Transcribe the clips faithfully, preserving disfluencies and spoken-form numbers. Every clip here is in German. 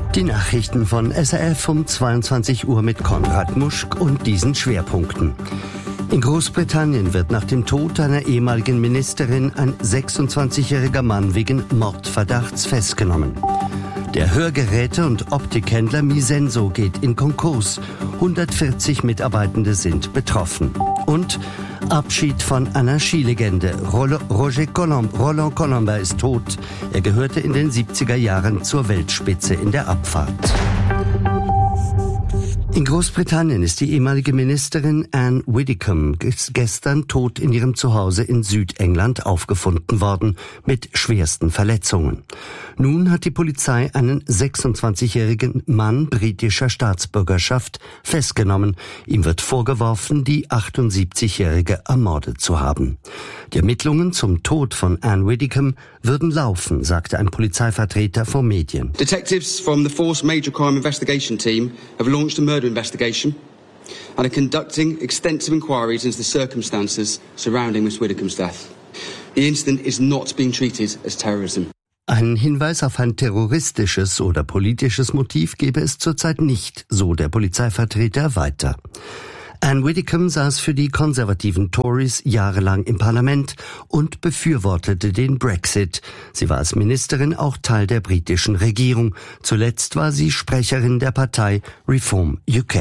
Die Nachrichten von S R F um zweiundzwanzig Uhr mit Konrad Muschk und diesen Schwerpunkten. In Großbritannien wird nach dem Tod einer ehemaligen Ministerin ein sechsundzwanzigjähriger Mann wegen Mordverdachts festgenommen. Der Hörgeräte- und Optikhändler Misenso geht in Konkurs. hundertvierzig Mitarbeitende sind betroffen. Und Abschied von einer Skilegende. Roger Colomb, Roland Colombain ist tot. Er gehörte in den siebziger Jahren zur Weltspitze in der Abfahrt. In Großbritannien ist die ehemalige Ministerin Anne Widdecombe gestern tot in ihrem Zuhause in Südengland aufgefunden worden, mit schwersten Verletzungen. Nun hat die Polizei einen sechsundzwanzigjährigen Mann britischer Staatsbürgerschaft festgenommen. Ihm wird vorgeworfen, die achtundsiebzigjährige ermordet zu haben. Die Ermittlungen zum Tod von Anne Widdecombe würden laufen, sagte ein Polizeivertreter vor Medien. Detectives from the Force Major Crime Investigation Team have launched a murder investigation and are conducting extensive inquiries into the circumstances surrounding Miss Widdecombe's death. The incident is not being treated as terrorism. Ein Hinweis auf ein terroristisches oder politisches Motiv gebe es zurzeit nicht, so der Polizeivertreter weiter. Anne Widdecombe saß für die konservativen Tories jahrelang im Parlament und befürwortete den Brexit. Sie war als Ministerin auch Teil der britischen Regierung. Zuletzt war sie Sprecherin der Partei Reform U K.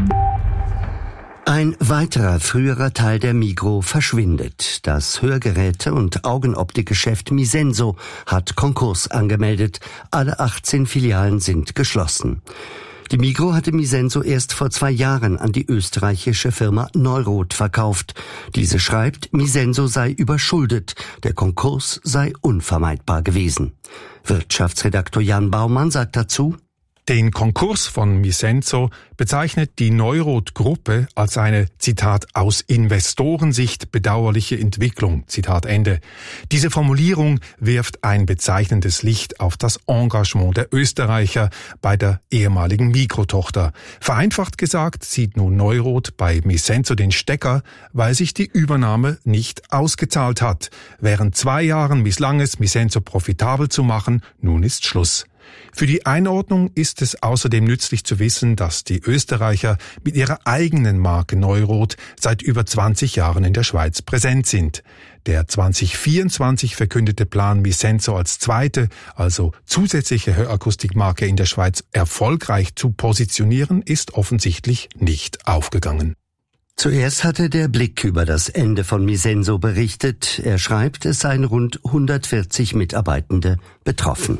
Ein weiterer früherer Teil der Migros verschwindet. Das Hörgeräte- und Augenoptikgeschäft Misenso hat Konkurs angemeldet. Alle achtzehn Filialen sind geschlossen. Die Migros hatte Misenso erst vor zwei Jahren an die österreichische Firma Neurot verkauft. Diese schreibt, Misenso sei überschuldet, der Konkurs sei unvermeidbar gewesen. Wirtschaftsredaktor Jan Baumann sagt dazu: Den Konkurs von Misenso bezeichnet die Neurot-Gruppe als eine, Zitat, aus Investorensicht bedauerliche Entwicklung, Zitat Ende. Diese Formulierung wirft ein bezeichnendes Licht auf das Engagement der Österreicher bei der ehemaligen Mikrotochter. Vereinfacht gesagt zieht nun Neurot bei Misenso den Stecker, weil sich die Übernahme nicht ausgezahlt hat. Während zwei Jahren misslang es, Misenso profitabel zu machen, nun ist Schluss. Für die Einordnung ist es außerdem nützlich zu wissen, dass die Österreicher mit ihrer eigenen Marke Neurot seit über zwanzig Jahren in der Schweiz präsent sind. Der zwanzig vierundzwanzig verkündete Plan, Misenso als zweite, also zusätzliche Hörakustikmarke in der Schweiz erfolgreich zu positionieren, ist offensichtlich nicht aufgegangen. Zuerst hatte der Blick über das Ende von Misenso berichtet. Er schreibt, es seien rund hundertvierzig Mitarbeitende betroffen.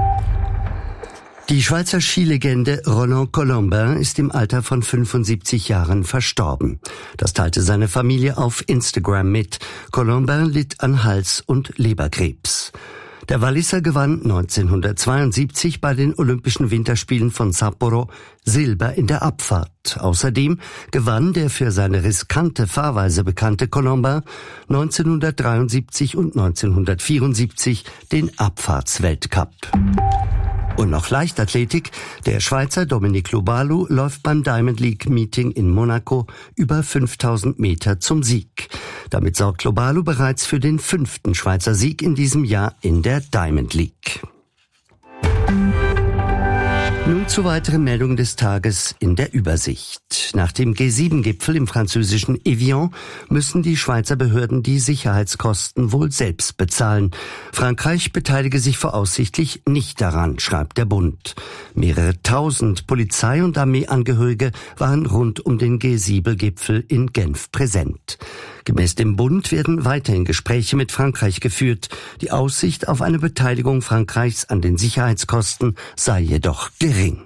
Die Schweizer Skilegende Roland Colombain ist im Alter von fünfundsiebzig Jahren verstorben. Das teilte seine Familie auf Instagram mit. Colombain litt an Hals- und Leberkrebs. Der Walliser gewann neunzehnhundertzweiundsiebzig bei den Olympischen Winterspielen von Sapporo Silber in der Abfahrt. Außerdem gewann der für seine riskante Fahrweise bekannte Colombain neunzehnhundertdreiundsiebzig und neunzehnhundertvierundsiebzig den Abfahrtsweltcup. Und noch Leichtathletik. Der Schweizer Dominic Lobalu läuft beim Diamond League Meeting in Monaco über fünftausend Meter zum Sieg. Damit sorgt Lobalu bereits für den fünften Schweizer Sieg in diesem Jahr in der Diamond League. Nun zu weiteren Meldungen des Tages in der Übersicht. Nach dem G sieben Gipfel im französischen Evian müssen die Schweizer Behörden die Sicherheitskosten wohl selbst bezahlen. Frankreich beteilige sich voraussichtlich nicht daran, schreibt der Bund. Mehrere tausend Polizei- und Armeeangehörige waren rund um den G sieben Gipfel in Genf präsent. Gemäß dem Bund werden weiterhin Gespräche mit Frankreich geführt. Die Aussicht auf eine Beteiligung Frankreichs an den Sicherheitskosten sei jedoch gering.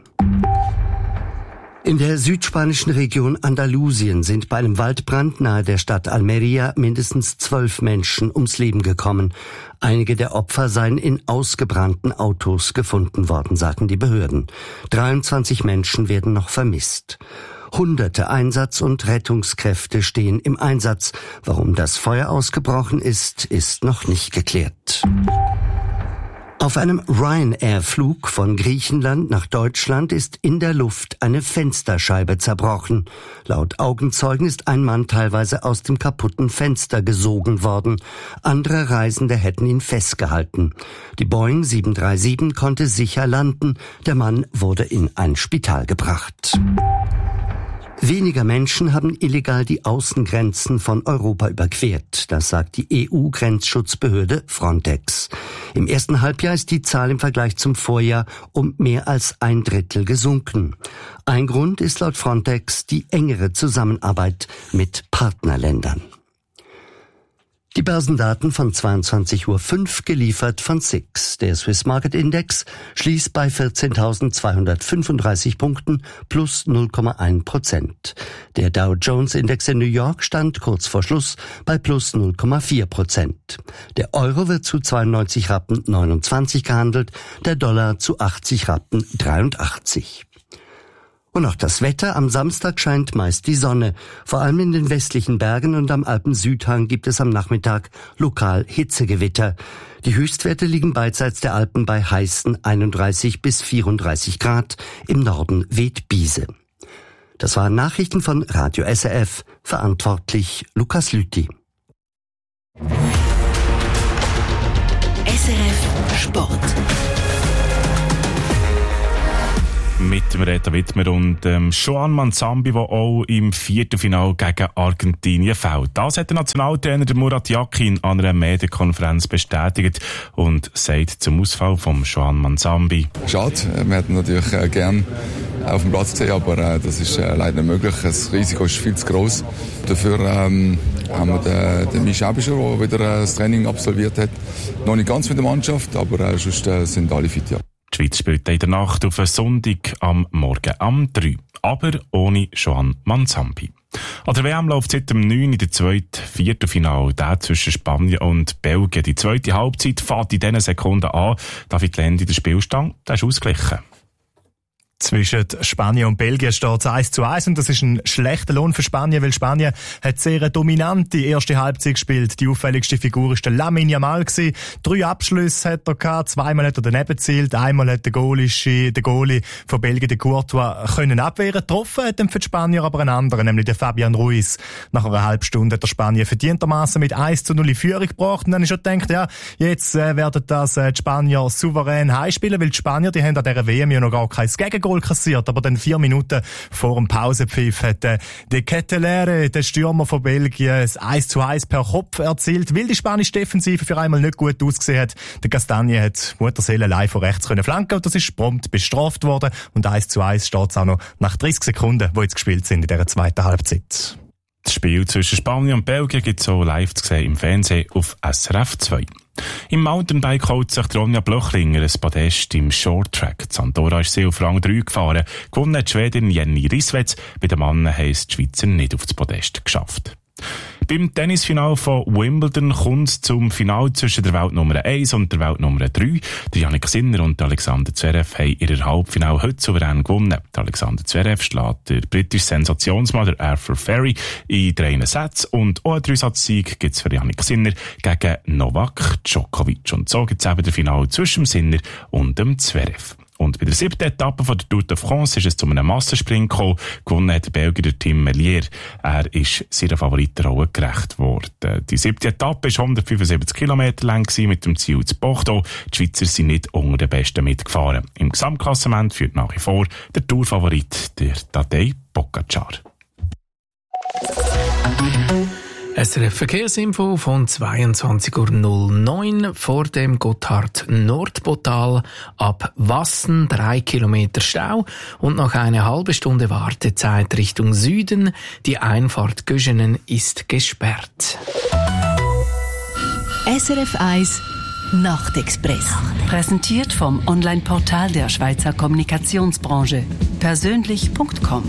In der südspanischen Region Andalusien sind bei einem Waldbrand nahe der Stadt Almería mindestens zwölf Menschen ums Leben gekommen. Einige der Opfer seien in ausgebrannten Autos gefunden worden, sagten die Behörden. dreiundzwanzig Menschen werden noch vermisst. Hunderte Einsatz- und Rettungskräfte stehen im Einsatz. Warum das Feuer ausgebrochen ist, ist noch nicht geklärt. Auf einem Ryanair-Flug von Griechenland nach Deutschland ist in der Luft eine Fensterscheibe zerbrochen. Laut Augenzeugen ist ein Mann teilweise aus dem kaputten Fenster gesogen worden. Andere Reisende hätten ihn festgehalten. Die Boeing sieben drei sieben konnte sicher landen. Der Mann wurde in ein Spital gebracht. Weniger Menschen haben illegal die Außengrenzen von Europa überquert. Das sagt die E U-Grenzschutzbehörde Frontex. Im ersten Halbjahr ist die Zahl im Vergleich zum Vorjahr um mehr als ein Drittel gesunken. Ein Grund ist laut Frontex die engere Zusammenarbeit mit Partnerländern. Die Börsendaten von zweiundzwanzig Uhr fünf geliefert von S I X. Der Swiss Market Index schließt bei vierzehntausendzweihundertfünfunddreißig Punkten plus null Komma eins Prozent. Der Dow Jones Index in New York stand kurz vor Schluss bei plus null Komma vier Prozent. Der Euro wird zu zweiundneunzig Rappen neunundzwanzig gehandelt, der Dollar zu achtzig Rappen dreiundachtzig. Und auch das Wetter. Am Samstag scheint meist die Sonne. Vor allem in den westlichen Bergen und am Alpensüdhang gibt es am Nachmittag lokal Hitzegewitter. Die Höchstwerte liegen beidseits der Alpen bei heißen einunddreißig bis vierunddreißig Grad. Im Norden weht Biese. Das waren Nachrichten von Radio S R F. Verantwortlich Lukas Lüthi. S R F Sport. Mit dem Reto Wittmer und ähm, Joan Manzambi, der auch im Viertelfinale gegen Argentinien fällt. Das hat der Nationaltrainer Murat Yakin an einer Medienkonferenz bestätigt und sagt zum Ausfall von Joan Manzambi. Schade, wir hätten natürlich äh, gern auf dem Platz gesehen, aber äh, das ist äh, leider nicht möglich. Das Risiko ist viel zu gross. Dafür ähm, haben wir den, den Misch Ebischer, der wieder äh, das Training absolviert hat. Noch nicht ganz mit der Mannschaft, aber äh, sonst äh, sind alle fit, ja. Die Schweiz spielt in der Nacht auf einen Sonntag am Morgen am drei, aber ohne Joan Manzambi. An der W M läuft seit dem neun in der zweiten Viertelfinale, der zwischen Spanien und Belgien. Die zweite Halbzeit fährt in diesen Sekunden an. David Lendi, der Spielstand, der ist ausgeglichen. Zwischen Spanien und Belgien steht es eins zu eins und das ist ein schlechter Lohn für Spanien, weil Spanien hat sehr eine dominante erste Halbzeit gespielt. Die auffälligste Figur war der Lamine Yamal gewesen. Drei Abschlüsse hat er gehabt, zweimal hat er daneben gezielt, einmal hat der Goalie, der Goalie von Belgien, der Courtois, können abwehren. Getroffen hat dann für die Spanier aber einen anderen, nämlich der Fabian Ruiz. Nach einer halben Stunde hat der Spanier verdientermaßen mit eins zu null in Führung gebracht und dann ist schon gedacht, ja, jetzt äh, werden das äh, die Spanier souverän heimspielen, weil die Spanier, die haben an dieser W M ja noch gar kein Gegengol kassiert, aber dann vier Minuten vor dem Pausepfiff hat äh, der Ketelere, der Stürmer von Belgien, das eins zu eins per Kopf erzielt, weil die spanische Defensive für einmal nicht gut ausgesehen hat. Der Castagne hat Mutterseele allein von rechts können flanken und das ist prompt bestraft worden und eins zu eins steht es auch noch nach dreißig Sekunden, die jetzt gespielt sind in dieser zweiten Halbzeit. Das Spiel zwischen Spanien und Belgien gibt es so live zu sehen im Fernsehen auf S R F zwei. Im Mountainbike holt sich Ronja Blöchlinger ein Podest im Shorttrack. Andorra ist sie auf Rang drei gefahren. Gewonnen hat die Schwedin Jenny Risswetz. Bei den Männern haben es die Schweizer nicht auf das Podest geschafft. Beim Tennisfinal von Wimbledon kommt es zum Final zwischen der Weltnummer eins und der Weltnummer drei. Der Jannik Sinner und Alexander Zverev haben ihr Halbfinale heute souverän gewonnen. Der Alexander Zverev schlägt der britische Sensationsmann Arthur Ferry in drei Sätzen und auch einen Dreisatz-Sieg gibt es für Jannik Sinner gegen Novak Djokovic. Und so gibt es eben das Finale zwischen dem Sinner und dem Zverev. Und bei der siebten Etappe von der Tour de France ist es zu einem Massensprint gekommen. Gewonnen hat der Belgier Tim Merlier. Er ist seiner Favoritenrolle gerecht worden. Die siebte Etappe war hundertfünfundsiebzig Kilometer lang mit dem Ziel zu Bordeaux. Die Schweizer sind nicht unter den Besten mitgefahren. Im Gesamtklassement führt nach wie vor der Tourfavorit, der Tadej Pogačar. S R F Verkehrsinfo von zweiundzwanzig Uhr neun vor dem Gotthard-Nordportal ab Wassen drei Kilometer Stau und noch eine halbe Stunde Wartezeit Richtung Süden. Die Einfahrt Göschenen ist gesperrt. S R F eins Nachtexpress. Präsentiert vom Online-Portal der Schweizer Kommunikationsbranche. persönlich punkt com.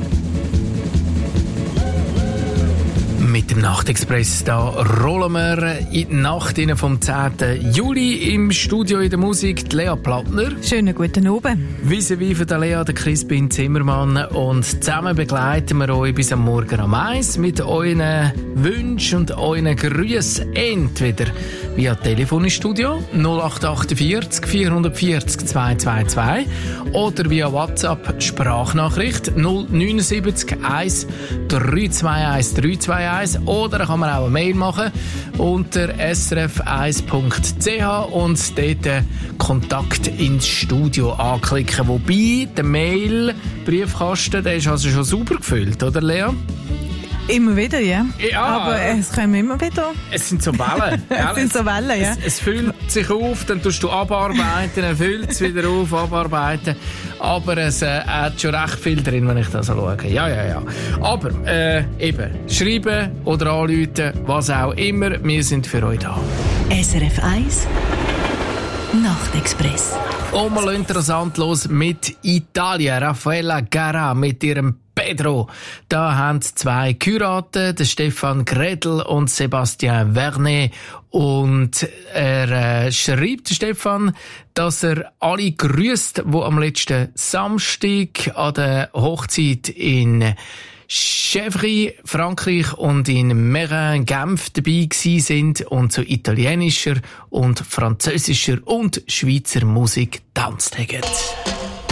Mit dem Nachtexpress, da rollen wir in die Nacht rein vom zehnten Juli im Studio in der Musik, die Lea Plattner. Schönen guten Abend. Vis-à-vis von der Lea, der Crispin Zimmermann. Und zusammen begleiten wir euch bis am Morgen am eins mit euren Wünschen und euren Grüßen. Entweder via Telefon ins Studio null acht achtundvierzig vierhundertvierzig zweihundertzweiundzwanzig oder via WhatsApp Sprachnachricht null neun sieben eins drei zwei eins drei zwei eins oder kann man auch eine Mail machen unter s r f eins punkt c h und dort Kontakt ins Studio anklicken. Wobei der Mail-Briefkasten, der ist also schon sauber gefüllt, oder Lea? Immer wieder, ja. Ja. Aber es kommen immer wieder. Es sind so Wellen. es sind so Wellen, ja. Es, es füllt sich auf, dann tust du abarbeiten, dann füllt es wieder auf, abarbeiten. Aber es äh, hat schon recht viel drin, wenn ich das so schaue. Ja, ja, ja. Aber äh, eben, schreiben oder anrufen, was auch immer, wir sind für euch da. S R F eins Nachtexpress. Und mal interessant los mit Italien. Raffaella Carrà mit ihrem Pedro. Da haben zwei geheiratet, der Stefan Gredl und Sébastien Vernet. Und er äh, schreibt, Stefan, dass er alle grüßt, die am letzten Samstag an der Hochzeit in Chèvry, Frankreich und in Meyrin, Genf dabei gsi sind und zu italienischer und französischer und Schweizer Musik tanzt haben.